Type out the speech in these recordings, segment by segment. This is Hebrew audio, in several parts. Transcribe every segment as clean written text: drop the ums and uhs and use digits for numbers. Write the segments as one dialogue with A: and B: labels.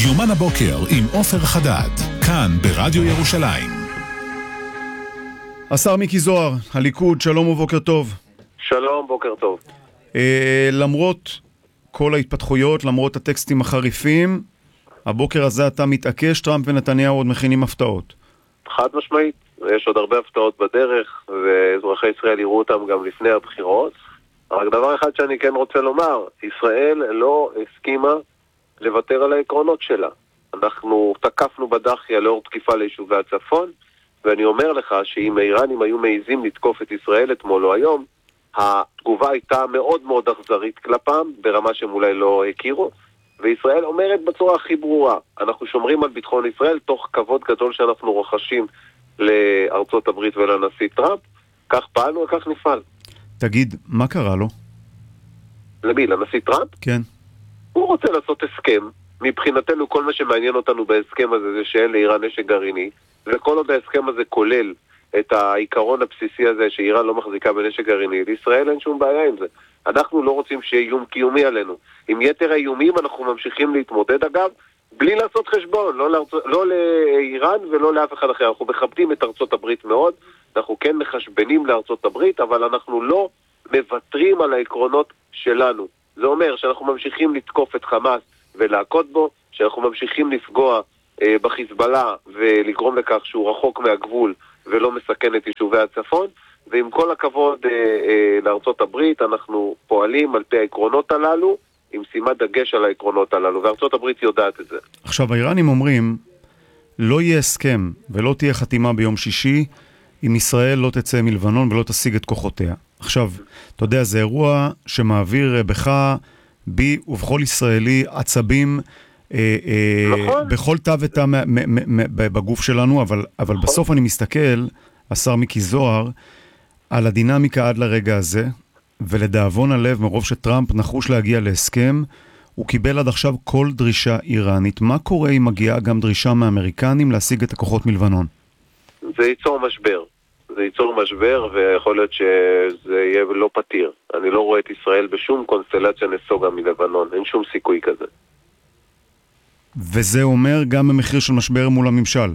A: יומן הבוקר עם עופר חדד, כאן ברדיו ירושלים.
B: השר מיקי זוהר, הליכוד, שלום ובוקר טוב.
C: שלום, בוקר טוב.
B: למרות כל ההתפתחויות, למרות הטקסטים החריפים, הבוקר הזה אתה מתעקש, טראמפ ונתניהו עוד מכינים הפתעות.
C: חד משמעית, יש עוד הרבה הפתעות בדרך, ואזרחי ישראל יראו אותם גם לפני הבחירות. רק דבר אחד שאני כן רוצה לומר, ישראל לא הסכימה לוותר על העקרונות שלה. אנחנו תקפנו בדחיה לאור תקיפה ליישובי הצפון, ואני אומר לך שאם האיראנים היו מעיזים לתקוף את ישראל אתמול או היום, התגובה הייתה מאוד מאוד אכזרית כלפם, ברמה שהם אולי לא הכירו, וישראל אומרת בצורה הכי ברורה, אנחנו שומרים על ביטחון ישראל תוך כבוד גדול שאנחנו רוכשים לארצות הברית ולנשיא טראמפ, כך פעלנו וכך נפעל.
B: תגיד, מה קרה לו?
C: למי? לנשיא טראמפ?
B: כן.
C: הוא רוצה לעשות הסכם. מבחינתנו כל מה שמעניין אותנו בהסכם הזה זה שאין לאיראן נשק גרעיני, וכל עוד ההסכם הזה כולל את העיקרון הבסיסי הזה שאיראן לא מחזיקה בנשק גרעיני, לישראל אין שום בעיה עם זה. אנחנו לא רוצים שיהיה איום קיומי עלינו. עם יתר האיומים אנחנו ממשיכים להתמודד, אגב, בלי לעשות חשבון, לא לאיראן ולא לאף אחד אחר. אנחנו מכבדים את ארצות הברית מאוד, אנחנו כן מחשבנים לארצות הברית, אבל אנחנו לא מוותרים על העקרונות שלנו. זה אומר שאנחנו ממשיכים לתקוף את חמאס ולעקוד בו, שאנחנו ממשיכים לפגוע בחיזבאללה ולגרום לכך שהוא רחוק מהגבול ולא מסכן את יישובי הצפון, ועם כל הכבוד לארצות הברית אנחנו פועלים על פי העקרונות הללו, עם שימת דגש על העקרונות הללו, וארצות הברית יודעת את זה.
B: עכשיו, האיראנים אומרים, לא יהיה הסכם ולא תהיה חתימה ביום שישי, אם ישראל לא תצא מלבנון ולא תשיג את כוחותיה. עכשיו, אתה יודע, זה אירוע שמעביר בך, בי ובכל ישראלי עצבים,
C: נכון.
B: בכל תא ותא בגוף שלנו, אבל בסוף אני מסתכל, השר מיקי זוהר, על הדינמיקה עד לרגע הזה, ולדאבון הלב, מרוב שטראמפ נחוש להגיע להסכם, הוא קיבל עד עכשיו כל דרישה איראנית. מה קורה אם מגיעה גם דרישה מאמריקנים להשיג את הכוחות מלבנון?
C: זה ייצור משבר. זה ייצור משבר, ויכול להיות שזה יהיה לא פתיר. אני לא רואה את ישראל בשום קונסטלציה נסוגה מלבנון. אין שום סיכוי כזה.
B: וזה אומר גם במחיר של משבר מול הממשל.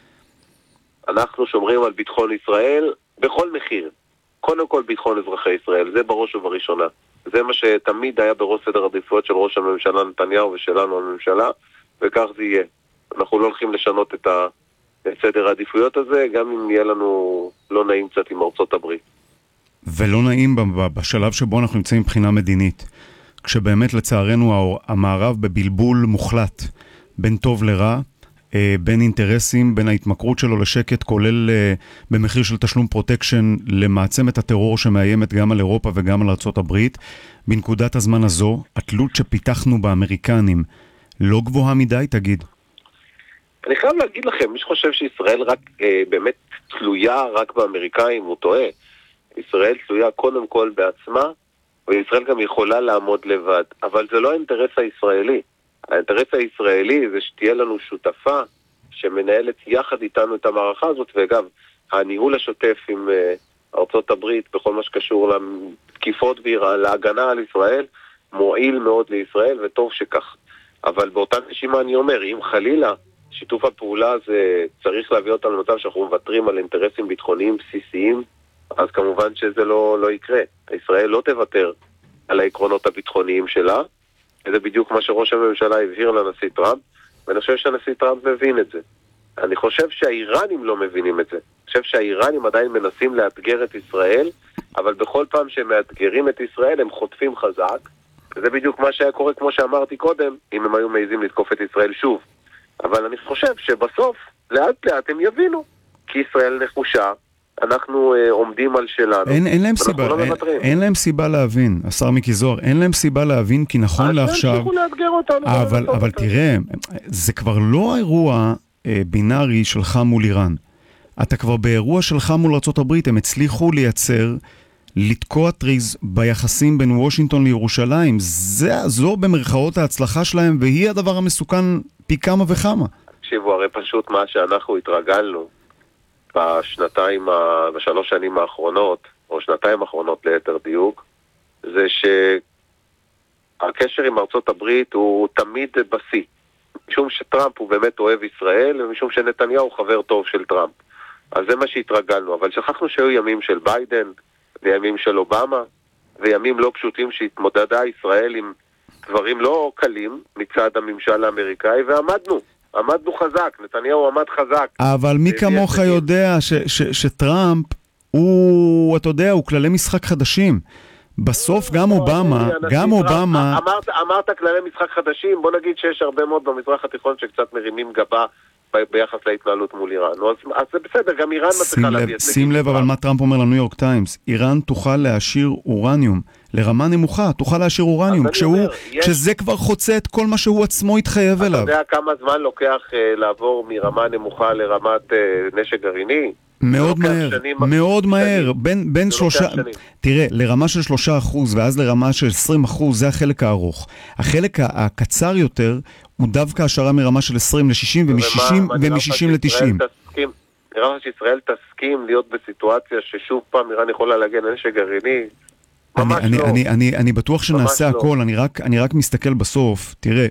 C: אנחנו שומרים על ביטחון ישראל בכל מחיר. קודם כל ביטחון אזרחי ישראל, זה בראש ובראשונה. זה מה שתמיד היה בראש סדר העדיפויות של ראש הממשלה נתניהו ושלנו הממשלה, וכך זה יהיה. אנחנו לא הולכים לשנות את סדר העדיפויות הזה, גם אם יהיה לנו לא נעים קצת עם ארצות הברית.
B: ולא נעים בשלב שבו אנחנו נמצאים מבחינה מדינית, כשבאמת לצערנו המערב בבלבול מוחלט, בין טוב לרע, בין אינטרסים, בין ההתמכרות שלו לשקט, כולל במחיר של תשלום פרוטקשן למעצמת הטרור שמאיימת גם על אירופה וגם על ארצות הברית. בנקודת הזמן הזו, התלות שפיתחנו באמריקנים לא גבוהה מדי, תגיד?
C: אני חייב להגיד לכם, מי שחושב שישראל רק באמת תלויה רק באמריקאים, הוא טועה. ישראל תלויה קודם כל בעצמה, וישראל גם יכולה לעמוד לבד. אבל זה לא האינטרס הישראלי. האינטרס הישראלי זה שתהיה לנו שותפה שמנהלת יחד איתנו את המערכה הזאת, ואגב, הניהול השוטף עם ארצות הברית בכל מה שקשור לתקיפות להגנה על ישראל, מועיל מאוד לישראל, וטוב שכך. אבל באותה נשימה אני אומר, אם חלילה שיתוף הפעולה הזה צריך להביא אותנו למצב שאנחנו מוותרים על אינטרסים ביטחוניים בסיסיים, אז כמובן שזה לא יקרה. ישראל לא תוותר על העקרונות הביטחוניים שלה, וזה בדיוק מה שראש הממשלה הבהיר לנשיא טראמפ, ואני חושב שהנשיא טראמפ מבין את זה. אני חושב שהאיראנים לא מבינים את זה. אני חושב שהאיראנים עדיין מנסים לאתגר את ישראל, אבל בכל פעם שהם מאתגרים את ישראל הם חוטפים חזק, וזה בדיוק מה שהיה קורה כמו שאמרתי קודם, אם הם היו מעיזים לתקוף את ישראל שוב. אבל אני חושב שבסוף, לאט לאט הם יבינו, כי ישראל נחושה, אנחנו עומדים על שלנו.
B: אין להם סיבה להבין, השר מיקי זוהר, אין להם סיבה להבין, כי נכון לעכשיו, אבל תראה, זה כבר לא האירוע בינארי שלך מול איראן. אתה כבר באירוע שלך מול ארצות הברית, הם הצליחו לייצר, לתקוע טריז ביחסים בין וושינגטון לירושלים. זו במרכאות ההצלחה שלהם, והיא הדבר המסוכן פי כמה וכמה.
C: תקשיבו, הרי פשוט מה שאנחנו התרגלנו, בשלוש שנים האחרונות, או שנתיים האחרונות ליתר דיוק, זה שהקשר עם ארצות הברית הוא תמיד בשיא. משום שטראמפ הוא באמת אוהב ישראל, ומשום שנתניהו חבר טוב של טראמפ. אז זה מה שהתרגלנו, אבל שכחנו שהיו ימים של ביידן, וימים של אובמה, וימים לא פשוטים שהתמודדה ישראל עם דברים לא קלים מצד הממשל האמריקאי, עמדנו חזק, נתניהו עמד חזק.
B: אבל מי כמוך יודע שטראמפ הוא, אתה יודע, הוא כללי משחק חדשים. בסוף גם אובמה...
C: אמרת כללי משחק חדשים, בוא נגיד שיש הרבה מאוד במזרח התיכון שקצת מרימים גבה ביחס להתנהלות מול איראן. אז זה בסדר, גם איראן מצליחה להביא את זה.
B: שים לב אבל מה טראמפ אומר לניו יורק טיימס, איראן תוכל להשאיר אורניום לרמה נמוכה, תוכל להשאיר אורניום, כשזה כבר חוצה את כל מה שהוא עצמו התחייב אליו.
C: אתה יודע כמה זמן לוקח לעבור מרמה נמוכה לרמת נשק גרעיני?
B: מאוד מהר, בין 3, תראה, לרמה של 3% ואז לרמה של 20%, זה החלק הארוך. החלק הקצר יותר הוא דווקא השערה מרמה של 20 ל-60 ומ-60 ל-90.
C: נראה שישראל תסכים להיות בסיטואציה ששוב פעם איראן יכולה להגן נשק גרעיני.
B: אני בטוח שנעשה הכל, אני רק מסתכל בסוף, תראה,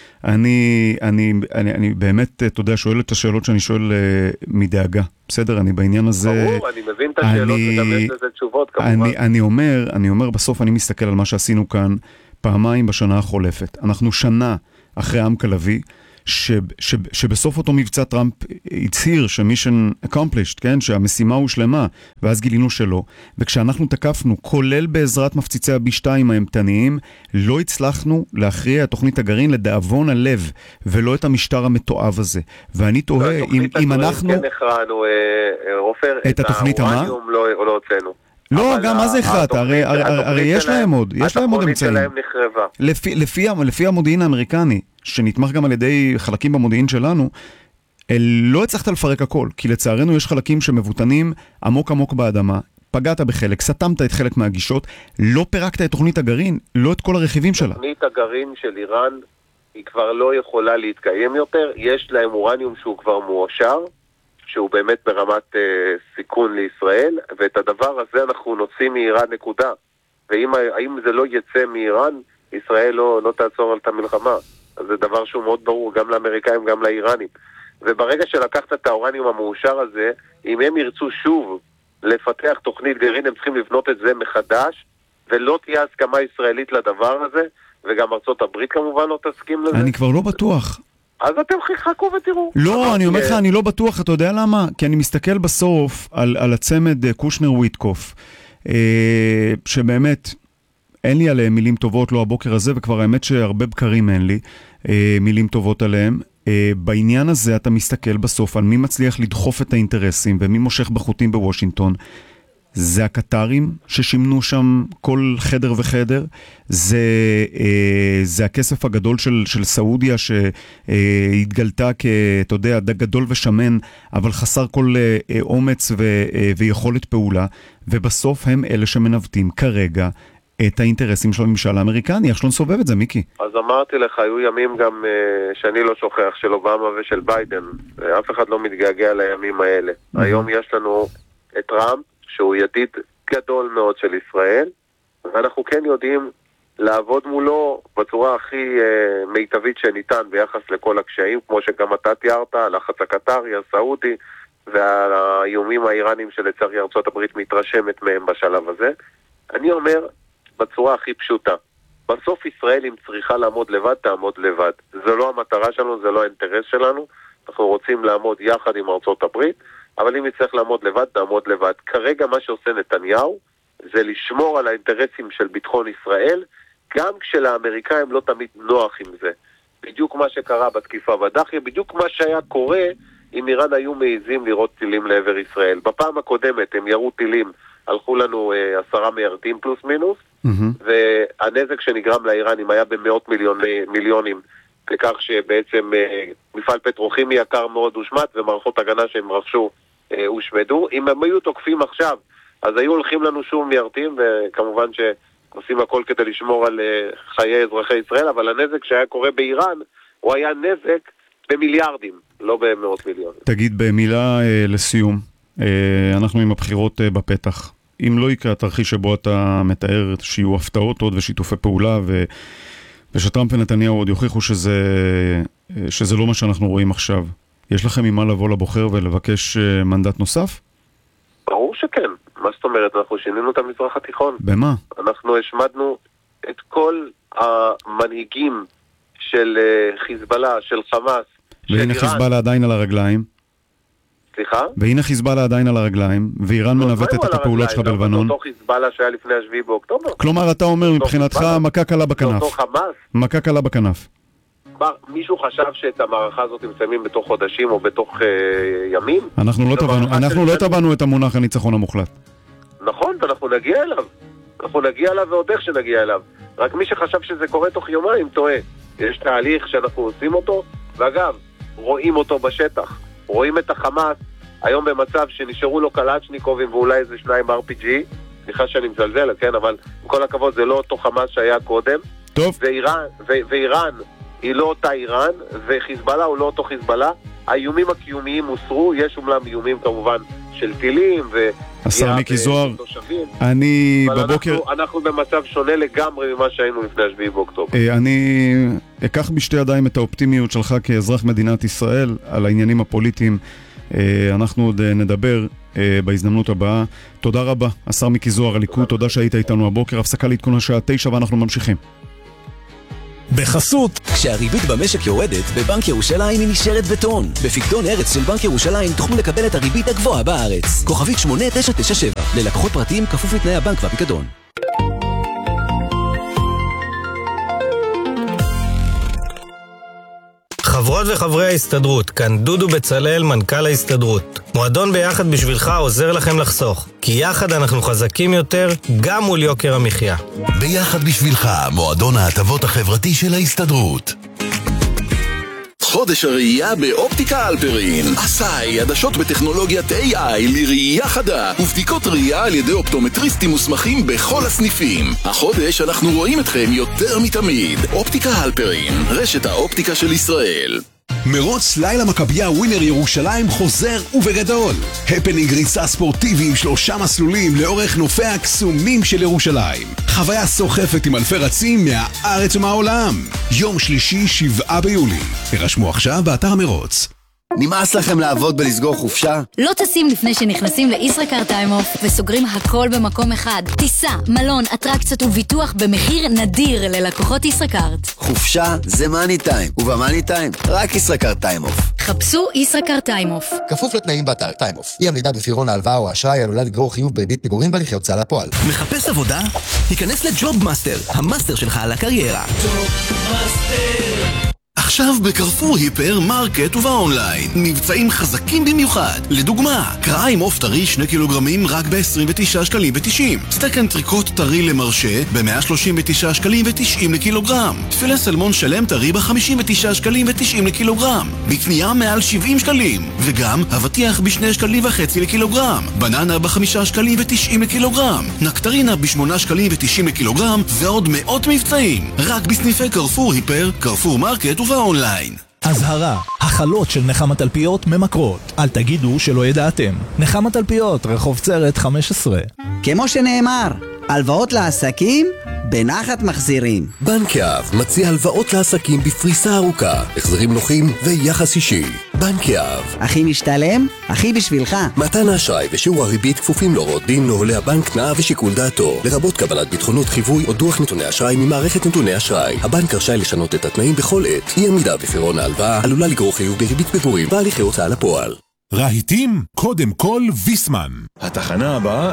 B: אני באמת, אתה יודע, שואל את השאלות שאני שואל מדאגה. בסדר, אני בעניין הזה...
C: ברור, אני מבין את השאלות וגם יש לזה תשובות, כמובן.
B: אני אומר, בסוף אני מסתכל על מה שעשינו כאן פעמיים בשנה החולפת. אנחנו שנה אחרי עמק הלוי, שבסוף אותו מבצע טראמפ הצהיר שמישן accomplished, כן? שהמשימה הוא שלמה, ואז גילינו שלא. וכשאנחנו תקפנו, כולל בעזרת מפציצי ה-B2 האמתניים, לא הצלחנו להכריע את תוכנית הגרעין לדאבון הלב, ולא את המשטר המתועב הזה. ואני תוהה אם אנחנו...
C: כן הכרענו, רופר,
B: את התוכנית המה?
C: לא הוצאנו.
B: לא, גם מה זה הכרעת? הרי יש להם עוד אמצעים.
C: התוכנית שלהם נחרבה.
B: לפי המודיעין האמריקני, שנתמך גם על ידי חלקים במודיעין שלנו, לא הצלחת לפרק הכל, כי לצערנו יש חלקים שמבוטנים עמוק עמוק באדמה, פגעת בחלק, סתמת את חלק מהגישות, לא פירקת את תוכנית הגרעין, לא את כל הרכיבים שלה.
C: תוכנית הגרעין של איראן היא כבר לא יכולה להתקיים יותר, יש להם אורניום שהוא כבר מואשר, שהוא באמת ברמת סיכון לישראל, ואת הדבר הזה אנחנו נוציא מאיראן נקודה. ואם זה לא יצא מאיראן, ישראל לא תעצור את המלחמה. אז זה דבר שהוא מאוד ברור, גם לאמריקאים, גם לאיראנים. וברגע שלקחת את האורניום המאושר הזה, אם הם ירצו שוב לפתח תוכנית גרעין, הם צריכים לבנות את זה מחדש, ולא תהיה הסכמה ישראלית לדבר הזה, וגם ארצות הברית כמובן לא תסכים לזה.
B: אני כבר לא בטוח.
C: אז אתם חכו ותראו.
B: לא, אני אומר לך, אני לא בטוח, אתה יודע למה? כי אני מסתכל בסוף על הצמד קושנר וויטקוף, שבאמת אין לי עליהם מילים טובות, לא הבוקר הזה, וכבר האמת שהרבה בקרים אין לי מילים טובות עליהם. בעניין הזה אתה מסתכל בסוף על מי מצליח לדחוף את האינטרסים, ומי מושך בחוטים בוושינגטון. זה הקטרים ששימנו שם כל חדר וחדר, זה הכסף הגדול של סעודיה שהתגלתה אתה יודע, גדול ושמן, אבל חסר כל אומץ ויכולת פעולה, ובסוף הם אלה שמנווטים כרגע את האינטרסים של הממשל האמריקני. איך שלא נסובב את זה, מיקי?
C: אז אמרתי לך, היו ימים גם שאני לא שוכח, של אובמה ושל ביידן. אף אחד לא מתגעגע לימים האלה. היום יש לנו את טראמפ, שהוא ידיד גדול מאוד של ישראל, ואנחנו כן יודעים לעבוד מולו בצורה הכי מיטבית שניתן ביחס לכל הקשיים, כמו שגם אתה תיארת, הלחץ הקטרי, הסעודי, והאיומים האיראנים שלצערי ארצות הברית מתרשמת מהם בשלב הזה. אני אומר בצורה הכי פשוטה, בסוף ישראל אם צריכה לעמוד לבד, תעמוד לבד. זה לא המטרה שלנו, זה לא האינטרס שלנו, אנחנו רוצים לעמוד יחד עם ארצות הברית, אבל אם יצטרך לעמוד לבד, נעמוד לבד. כרגע מה שעושה נתניהו זה לשמור על האינטרסים של ביטחון ישראל, גם כשלאמריקאים לא תמיד נוח עם זה. בדיוק מה שקרה בתקיפה בדחיה, בדיוק מה שהיה קורה אם איראן היו מעיזים לראות טילים לעבר ישראל. בפעם הקודמת הם ירו טילים, הלכו לנו 10 מיירטים פלוס מינוס, והנזק שנגרם לאיראנים היה במאות מיליונים, בכך שבעצם מפעל פטרוכימי יקר מאוד הושמט, ומערכות הגנה שהם רכשו הושמדו. אם הם היו תוקפים עכשיו, אז היו הולכים לנו שוב מיירטים, וכמובן שעושים הכל כדי לשמור על חיי אזרחי ישראל, אבל הנזק שהיה קורה באיראן, הוא היה נזק במיליארדים, לא במאות מיליונים.
B: תגיד במילה לסיום, אנחנו עם הבחירות בפתח. אם לא יקרה התרחיש שבו אתה מתאר שיהיו הפתעות עוד ושיתופי פעולה ושטראמפ ונתניהו עוד יוכיחו שזה שזה לא מה שאנחנו רואים עכשיו. יש לכם ממה לבוא לבוחר ולבקש מנדט נוסף?
C: ברור שכן. מה זאת אומרת? אנחנו שינינו את המזרח התיכון.
B: במה?
C: אנחנו השמדנו את כל המנהיגים של חיזבאללה, של חמאס,
B: והנה חיזבאללה עדיין על הרגליים.
C: סליחה?
B: והנה חיזבאללה עדיין על הרגליים, ואיראן מנווטת את הפעולות שלך בלבנון.
C: אותו חיזבאללה שהיה לפני 7 באוקטובר.
B: כלומר, אתה אומר מבחינתך מכה קלה בכנף.
C: אותו חמאס.
B: מכה קלה בכנף.
C: מישהו חשב שאת המערכה הזאת מסיימים בתוך חודשים או בתוך ימים?
B: אנחנו לא טבענו את המונח הניצחון המוחלט.
C: נכון, ואנחנו נגיע אליו. אנחנו נגיע אליו ועוד איך שנגיע אליו. רק מי שחשב שזה קורה תוך יומיים טועה. יש תהליך שאנחנו עושים אותו, ואגב, רואים אותו בשטח. רואים את החמאס היום במצב שנשארו לו קלצ'ניקובים ואולי איזה 2 RPG. סליחה שאני מזלזל, כן, אבל עם כל הכבוד זה לא אותו חמאס שהיה קודם.
B: טוב.
C: ואיראן היא לא אותה איראן, וחיזבאללה הוא לא אותו חיזבאללה. האיומים הקיומיים הוסרו, יש אומנם איומים כמובן של טילים
B: השר מיקי זוהר, אני בבוקר...
C: אנחנו במצב שונה לגמרי ממה שהיינו לפני 7 באוקטובר.
B: אני אקח בשתי ידיים את האופטימיות שלך כאזרח מדינת ישראל על העניינים הפוליטיים. אנחנו עוד נדבר בהזדמנות הבאה. תודה רבה, השר מיקי זוהר, הליכוד, תודה שהיית איתנו הבוקר. הפסקה להתכון השעה 9 ואנחנו ממשיכים.
D: בחסות. כשהריבית במשק יורדת, בבנק ירושלים היא נשארת בטון. בפקדון ארץ של בנק ירושלים תוכלו לקבל את הריבית הגבוהה בארץ. כוכבית 8997. ללקוחות פרטיים כפוף לתנאי הבנק והפקדון.
E: חברות וחברי ההסתדרות, כאן דודו בצלאל, מנכ"ל ההסתדרות. מועדון ביחד בשבילך עוזר לכם לחסוך, כי יחד אנחנו חזקים יותר, גם מול יוקר המחיה.
F: ביחד בשבילך, מועדון ההטבות החברתי של ההסתדרות. חודש הראייה באופטיקה אלפרין. עשאי, עדשות בטכנולוגיית AI לראייה חדה ובדיקות ראייה על ידי אופטומטריסטים מוסמכים בכל הסניפים. החודש אנחנו רואים אתכם יותר מתמיד. אופטיקה אלפרין, רשת האופטיקה של ישראל.
G: מרוץ לילה מכבייה ווינר ירושלים חוזר ובגדול. הפנינג ריצה ספורטיבי עם 3 מסלולים לאורך נופי הקסומים של ירושלים. חוויה סוחפת עם אלפי רצים מהארץ ומהעולם. יום שלישי 7 ביולי. הרשמו עכשיו באתר המרוץ.
H: נמאס לכם לעבוד בלסגור חופשה?
I: לא טסים לפני שנכנסים לישראכרט טיים אוף וסוגרים הכל במקום אחד. טיסה, מלון, אטרקציות וביטוח במחיר נדיר ללקוחות ישראכרט.
H: חופשה זה מאני טיים, ובמאני טיים רק ישראכרט טיים אוף.
I: חפשו ישראכרט טיים אוף.
J: כפוף לתנאים באתר טיים אוף. אי עמידה בפירעון ההלוואה או האשראי עלולה לגרור חיוב בריבית פיגורים בהליכי הוצאה לפועל.
D: מחפש עבודה? היכנס לג'וב מאסטר, המאסטר שלך על הקריירה. ג'וב מאסטר.
F: עכשיו בקרפור היפר מרקט ובאונליין מבצעים חזקים במיוחד. לדוגמה, קראה עם עוף טרי 2 קילוגרמים רק ב-29 שקלים ו-90. סטייק אנטריקוט טרי למרשה ב-139 שקלים ו-90 לקילוגרם. תפילה סלמון שלם טרי ב-59 שקלים ו-90 לקילוגרם. בקנייה מעל 70 שקלים. וגם אבטיח ב2 שקלים וחצי לקילוגרם. בננה ב5 שקלים ו-90 לקילוגרם. נקטרינה ב8 שקלים ו-90 לקילוגרם. ועוד מאות מבצעים. רק בסניפי קרפור היפר, קרפור מרקט ובאונליין.
K: הזהרה, החלות של נחמת תלפיות ממקרות. אל תגידו שלא ידעתם. נחמת תלפיות, רחוב צרת 15.
L: כמו שנאמר, הלוואות לעסקים בנחת מחזירים.
F: בנק יהב מציע הלוואות לעסקים בפריסה ארוכה, החזרים נוחים ויחס אישי. בנק יהב.
L: הכי משתלם, הכי בשבילך.
F: מתן האשראי ושיעור הריבית כפופים להוראות דין נוהלי הבנק, תנאיו ושיקול דעתו, לרבות קבלת ביטחונות חיווי או דוח נתוני אשראי ממערכת נתוני אשראי. הבנק רשאי לשנות את התנאים בכל עת. אי עמידה בפירעון ההלוואה עלולה לגרור חיוב בריבית פיגורים והליכי הוצאה לפועל.
A: רהיטים, קודם כל ויסמן.
M: התחנה הבאה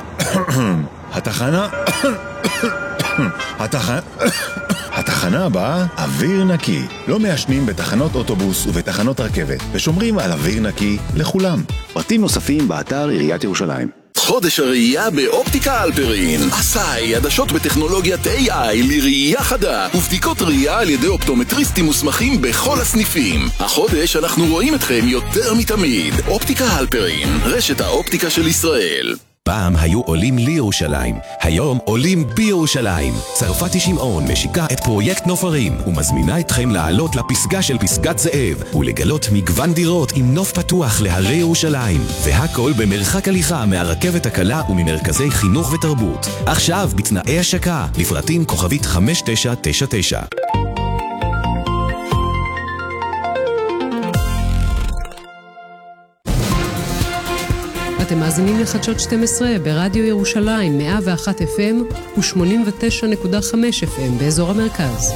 M: התחנה הבאה, אוויר נקי. לא מעשנים בתחנות אוטובוס ובתחנות רכבת, ושומרים על אוויר נקי לכולם. פרטים נוספים באתר עיריית ירושלים.
F: חודש הראייה באופטיקה אלפרין. עשאי, עדשות בטכנולוגיית AI לראייה חדה ובדיקות ראייה על ידי אופטומטריסטים מוסמכים בכל הסניפים. החודש אנחנו רואים אתכם יותר מתמיד. אופטיקה אלפרין, רשת האופטיקה של ישראל.
D: פעם היו עולים לירושלים, היום עולים בירושלים. צרפתי שמעון משיקה את פרויקט נופרים ומזמינה אתכם לעלות לפסגה של פסגת זאב ולגלות מגוון דירות עם נוף פתוח להרי ירושלים, והכל במרחק הליכה מהרכבת הקלה וממרכזי חינוך ותרבות. עכשיו בתנאי השקה, לפרטים כוכבית 5999.
N: אתם מאזינים לחדשות 12 ברדיו ירושלים 101 FM ו-89.5 FM באזור המרכז.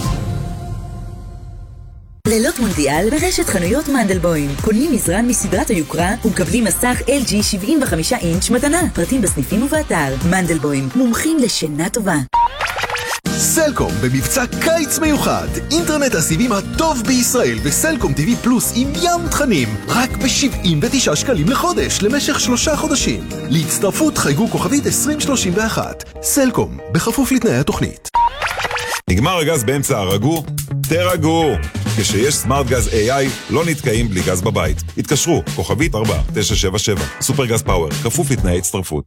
O: לילות מונדיאל ברשת חנויות מנדלבוים. קונים מזרן מסדרת היוקרה ומקבלים מסך LG 75 אינץ' מתנה. פרטים בסניפים ובאתר. מנדלבוים, מומחים לשינה טובה.
P: סלקום במבצע קיץ מיוחד. אינטרנט הסיבים הטוב בישראל וסלקום TV פלוס עם ים תכנים. רק ב-79 שקלים לחודש למשך 3 חודשים. להצטרפות חייגו כוכבית 2031. סלקום, בכפוף לתנאי התוכנית.
Q: נגמר הגז באמצע הרגו? תרגעו! כשיש סמארט גז AI לא נתקעים בלי גז בבית. התקשרו, כוכבית 4977. סופר גז פאוור, כפוף לתנאי הצטרפות.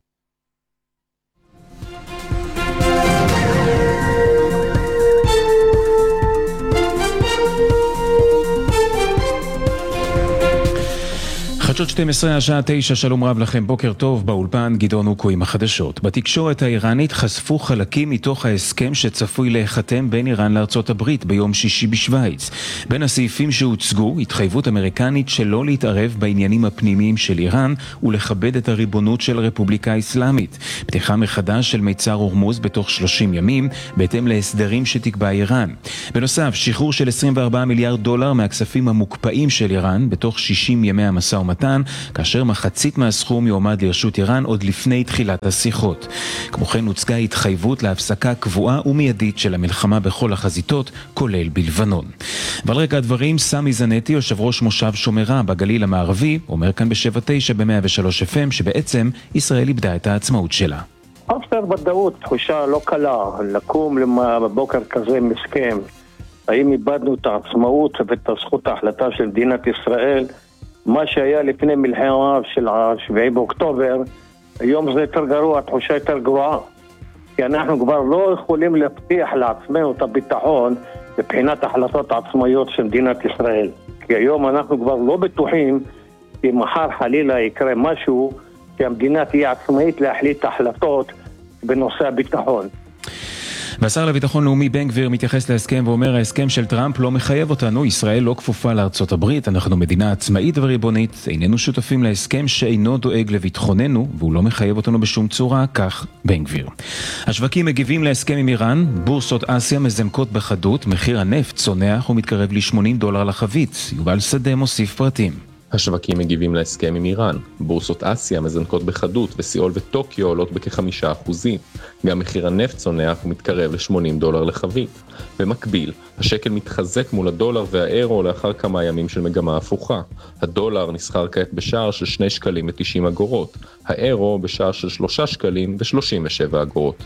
R: חדשות 12 השעה 9, שלום רב לכם, בוקר טוב, באולפן גדעון אוקו עם החדשות. בתקשורת האיראנית חשפו חלקים מתוך ההסכם שצפוי להיחתם בין איראן לארצות הברית ביום שישי בשוויץ. בין הסעיפים שהוצגו, התחייבות אמריקנית שלא להתערב בעניינים הפנימיים של איראן ולכבד את הריבונות של הרפובליקה האסלאמית. פתיחה מחדש של מיצר הורמוז בתוך 30 ימים, בהתאם להסדרים שתקבע איראן. בנוסף, שחרור של $24 מיליארד מהכספים המוקפאים של איראן בתוך 60 ימי המשא ומתן, כאשר מחצית מהסכום יועמד לרשות איראן עוד לפני תחילת השיחות. כמו כן הוצגה התחייבות להפסקה קבועה ומיידית של המלחמה בכל החזיתות, כולל בלבנון. ועל רקע הדברים, סמי זנטי, יושב ראש מושב שומרה בגליל המערבי, אומר כאן ב-79 ב-103 FM שבעצם ישראל איבדה את העצמאות שלה.
S: חוסר ודאות, תחושה לא קלה, לקום בבוקר כזה מסכם. האם איבדנו את העצמאות ואת זכות ההחלטה של מדינת ישראל? מה שהיה לפני מלחמה של 7 באוקטובר, היום זה יותר גרוע, התחושה יותר גרועה. כי אנחנו כבר לא יכולים להבטיח לעצמנו את הביטחון מבחינת החלטות עצמאיות של מדינת ישראל. כי היום אנחנו כבר לא בטוחים כי מחר חלילה יקרה משהו, כי המדינה תהיה עצמאית להחליט החלטות בנושא הביטחון.
R: והשר לביטחון לאומי בן גביר מתייחס להסכם ואומר, ההסכם של טראמפ לא מחייב אותנו, ישראל לא כפופה לארצות הברית, אנחנו מדינה עצמאית וריבונית, איננו שותפים להסכם שאינו דואג לביטחוננו, והוא לא מחייב אותנו בשום צורה, כך בן גביר. השווקים מגיבים להסכם עם איראן, בורסות אסיה מזנקות בחדות, מחיר הנפט צונח ומתקרב ל$80 לחבית. יובל שדה מוסיף פרטים.
T: השווקים מגיבים להסכם עם איראן. בורסות אסיה מזנקות בחדות וסיול וטוקיו עולות בכ5%. גם מחיר הנפט צונח ומתקרב ל$80 לחבית. במקביל, השקל מתחזק מול הדולר והאירו לאחר כמה ימים של מגמה הפוכה. הדולר נסחר כעת בשער של 2 שקלים ו90 אגורות. האירו בשער של 3 שקלים ו37 אגורות.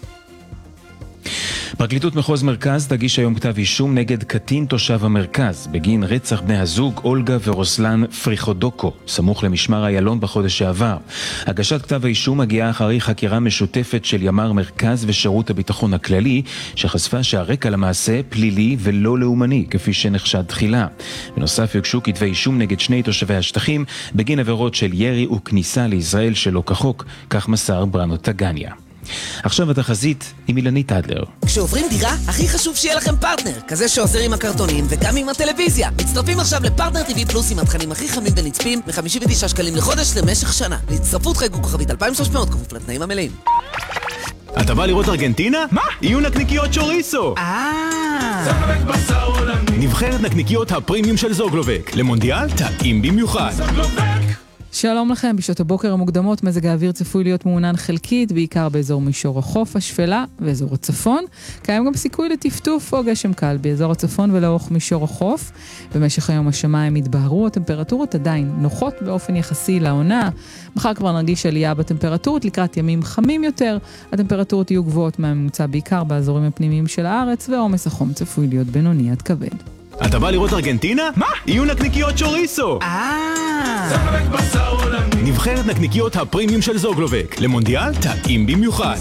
R: פרקליטות מחוז מרכז תגיש היום כתב אישום נגד קטין תושב המרכז בגין רצח בני הזוג אולגה ורוסלן פריחודוקו סמוך למשמר איילון בחודש שעבר. הגשת כתב האישום מגיעה אחרי חקירה משותפת של ימ"ר מרכז ושירות הביטחון הכללי שחשפה שהרקע למעשה פלילי ולא לאומני כפי שנחשד תחילה. בנוסף יוגשו כתבי אישום נגד 2 תושבי השטחים בגין עבירות של ירי וכניסה לישראל שלא כחוק, כך מסר ברנו טגניה. עכשיו התחזית עם אילנית אדלר.
U: כשעוברים דירה, הכי חשוב שיהיה לכם פרטנר, כזה שעוזר עם הקרטונים וגם עם הטלוויזיה. מצטרפים עכשיו לפרטנר TV פלוס עם התכנים הכי חמים ונצפים מ-59 שקלים לחודש למשך שנה. להצטרפות חייגו כוכבית 2300 כפוף לתנאים המלאים.
V: אתה בא לראות ארגנטינה? מה? יהיו נקניקיות שוריסו! זוגלובק בשר עולמי. נבחרת נקניקיות הפרימיום של זוגלובק. למונדיאל טעים במיוחד. זוגלובק!
W: שלום לכם, בשעות הבוקר המוקדמות מזג האוויר צפוי להיות מעונן חלקית, בעיקר באזור מישור החוף, השפלה ואזור הצפון. קיים גם סיכוי לטפטוף או גשם קל באזור הצפון ולאורך מישור החוף. במשך היום השמיים יתבהרו, הטמפרטורות עדיין נוחות באופן יחסי לעונה. מחר כבר נרגיש עלייה בטמפרטורות לקראת ימים חמים יותר. הטמפרטורות יהיו גבוהות מהממוצע בעיקר באזורים הפנימיים של הארץ, ועומס החום צפוי להיות בינוני עד כבד.
V: אתה בא לראות ארגנטינה? מה? יהיו נקניקיות שוריסו! זוגלובק בשר עולמי. נבחרת נקניקיות הפרימיום של זוגלובק. למונדיאל טעים במיוחד.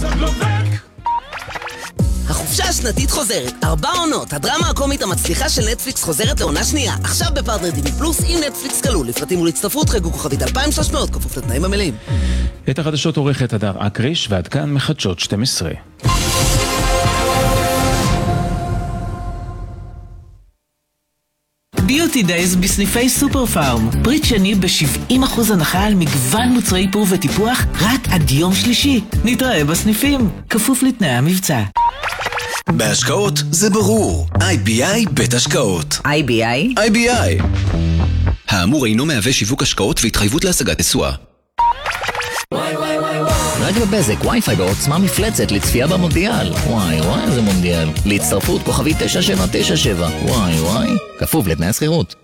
U: החופשה השנתית חוזרת, 4 עונות, הדרמה הקומית המצליחה של נטפליקס חוזרת לעונה שנייה. עכשיו בפרטנר TV פלוס עם נטפליקס כלול. לפרטים ולהצטרפות חייגו כוכבית 2300 כפוף לתנאים המלאים.
R: את החדשות עורכת הדר אקריש, ועד כאן מחדשות 12.
B: ביוטי דייז בסניפי סופר פארם. ברית שני ב-70% הנחה על מגוון מוצרי איפור וטיפוח רק עד יום שלישי. נתראה בסניפים, כפוף לתנאי המבצע.
C: בהשקעות זה ברור. IBI בית השקעות. IBI. האמור אינו מהווה שיווק השקעות והתחייבות להשגת תשואה.
E: רק בבזק, וי-פיי בעוצמה מפלצת לצפייה במונדיאל. וואי, איזה מונדיאל. להצטרפות כוכבי 9797. וואי, כפוף לתנאי השכירות.